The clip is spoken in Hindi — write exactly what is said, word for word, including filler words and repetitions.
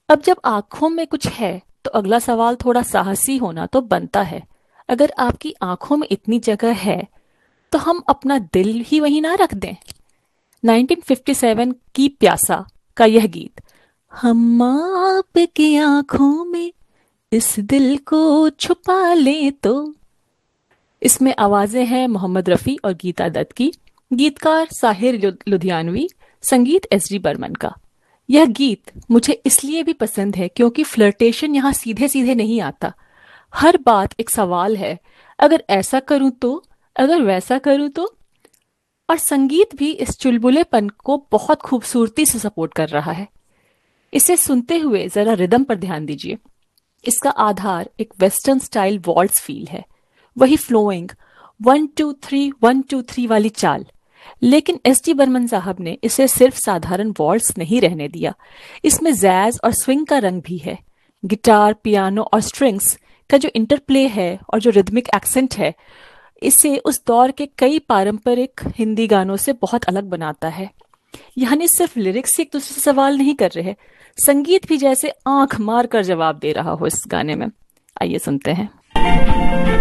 अब जब आंखों में कुछ है तो अगला सवाल थोड़ा साहसी होना तो बनता है। अगर आपकी आंखों में इतनी जगह है तो हम अपना दिल ही वहीं ना रख दें। नाइनटीन फिफ्टी सेवन की प्यासा का यह गीत, हम आपकी आंखों में इस दिल को छुपा ले तो, इसमें आवाजें हैं मोहम्मद रफ़ी और गीता दत्त की, गीतकार साहिर लु- लुधियानवी, संगीत एस डी बर्मन का। यह गीत मुझे इसलिए भी पसंद है क्योंकि फ्लर्टेशन यहाँ सीधे सीधे नहीं आता। हर बात एक सवाल है, अगर ऐसा करूं तो, अगर वैसा करूं तो। और संगीत भी इस चुलबुलेपन को बहुत खूबसूरती से सपोर्ट कर रहा है। इसे सुनते हुए जरा रिदम पर ध्यान दीजिए। इसका आधार एक वेस्टर्न स्टाइल वॉल्ट्स फील है, वही flowing one two three one two three वाली चाल। लेकिन एस डी बर्मन साहब ने इसे सिर्फ साधारण वॉल्ट्स नहीं रहने दिया, इसमें जैज और स्विंग का रंग भी है। गिटार, पियानो और स्ट्रिंग्स का जो इंटरप्ले है और जो रिदमिक एक्सेंट है, इसे उस दौर के कई पारंपरिक हिंदी गानों से बहुत अलग बनाता है। यानी सिर्फ लिरिक्स से एक दूसरे से सवाल नहीं कर रहे, संगीत भी जैसे आंख मार कर जवाब दे रहा हो इस गाने में। आइए सुनते हैं।